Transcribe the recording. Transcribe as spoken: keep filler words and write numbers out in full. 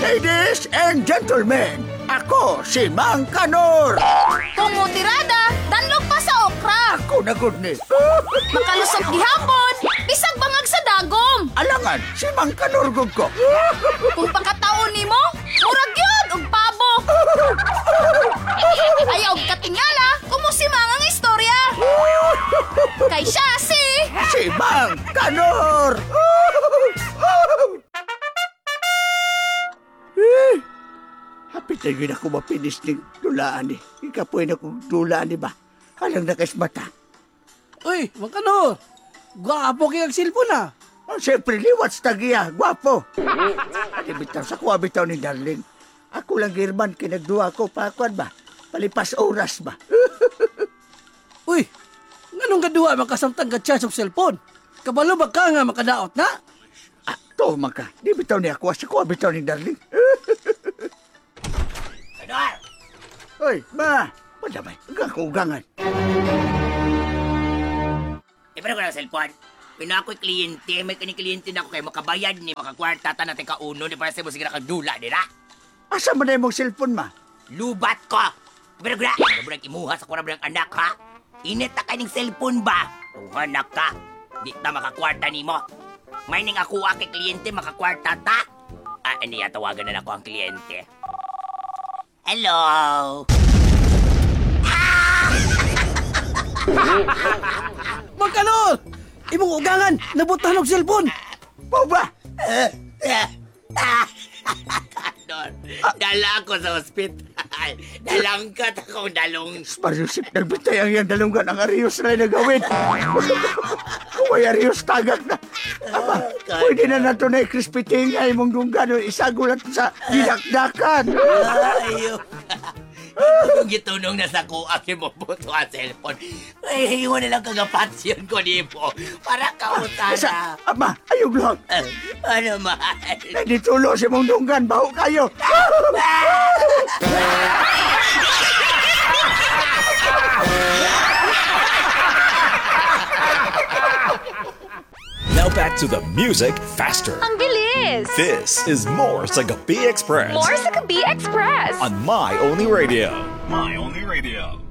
Ladies and gentlemen, ako si Mang Kanor. Kung mutirada, danlog pa sa okra. Ako na good ni. Makalusot gihapon, bisag bangag sa dagom. Alangan, si Mang Kanor gud ko. Kung pakataon nimo, murag yun og pabo. Ayaw katingala, kumusimang ang istorya. Kay siya si... Si Mang Kanor. Eh, hapit na yun ako mapinis ng dulaan ni. Ikapoy na kong dulaan ni ba? Halang na kais mata. Uy, Magkano? Gwapo kayang silpon ah. Oh, siyempre, liwat sa tagiya. Gwapo. At bitaw sa kuha bitaw ni Darling. Ako lang girman, kinagduwa ko. Pakuan ba? Palipas oras ba? Uy, nganong gaduwa makasamtang gatsa sa cellphone? Kabalo ba ka nga makadaot na? Ah, to man ka. Di bitaw ni ako. Sa kuha bitaw ni Darling. Kanor! Uy, ma. Wala ba? Hanggang kaugangan. Ipara ko na cellphone. Pina ako'y kliyente, may kini-kliyente na ako kayo makabayad ni makakwarta ta natin kauno ni para sa mo sige nakagdula, di na? Asa man na yung cellphone, ma? Lubat ko! Ipara ko na, ano mo nang imuha sa kurang anak, ha? Init na kanyang cellphone ba? Tuhanak ka, di na makakwarta ni mo. May ning ako kay kliyente makakwarta ta. Ah, niya tawagan na ako ang kliyente. Hello? Magkano? Imong ugangan, nabutahan og cellphone. Pao ba? Kanor, dala ako sa ospital. Dalangkat akong dalong. Marusip, nagbitay ang iyang dalunggan ang Arius na nagawin. Kung may Arius tagak na. Aba, pwede na nato na ikrispiting ay mong dunggan o isagulat sa dinakdakan. Ayaw ka. Yung gitunong na sa kuha, mo buto ang cellphone. Ay, iwan na lang kagapatsyon ko ni mo. Para kautana. Sa, ama, ayog lang. Uh, ano mahal? Nagditulo si mong dunggan, baho kayo. Now back to the music faster. Ang bilis! This is more sa Gabi Express. More sa Gabi Express! On My Only Radio. My Only Radio.